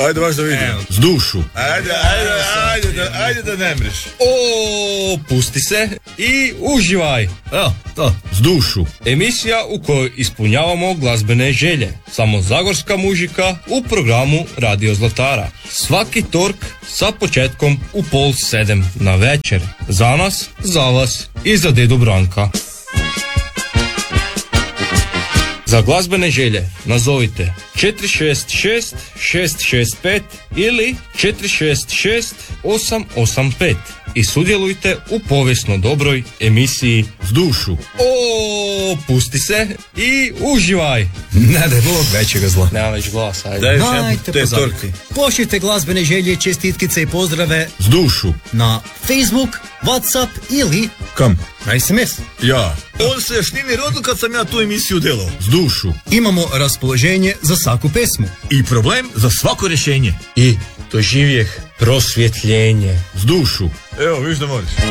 Ajde baš da vidim. S dušu. Ajde da ne mreš. O, pusti se i uživaj. Evo, to. S dušu. Emisija u kojoj ispunjavamo glazbene želje. Samo zagorska muzika u programu Radio Zlatara. Svaki tork sa početkom u 6:30 na večer. Za nas, za vas i za dedu Branka. Za glazbene želje nazovite 466 665 ili 466 885 i sudjelujte u povijesno dobroj emisiji S dušu. O, pusti se i uživaj. Ne daj Bog većega zla. Nema već glasa, ajde. Daj još jedan Dajte te pozabiti. torke. Pošljite glazbene želje, čestitkice i pozdrave S dušu. na Facebook, Whatsapp ili Kam? na SMS. Ja. On se još nije ni rodio kad sam ja tu emisiju delao. S dušu. Imamo raspoloženje za svaku pesmu. I problem za svako rješenje. I doživjeh prosvjetljenje. S dušu. Evo, viš da možeš.